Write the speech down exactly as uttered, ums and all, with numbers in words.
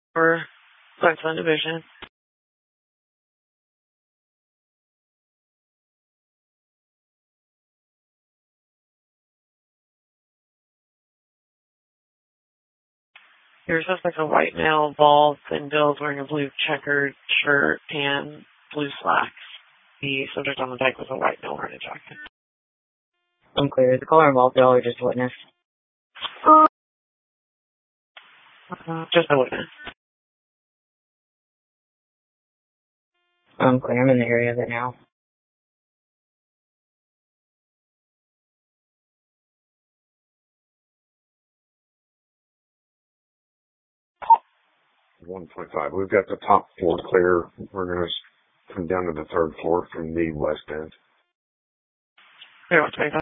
For Westland Division. You're just like a white male, bald, thin build, wearing a blue checkered shirt and blue slacks. The subject on the bike was a white male wearing a jacket. Unclear. Is the caller involved at all or just a witness? Uh, just a witness. Unclear. I'm in the area of it now. one point five. We've got the top floor clear. We're going to come down to the third floor from the west end. zero twenty-five.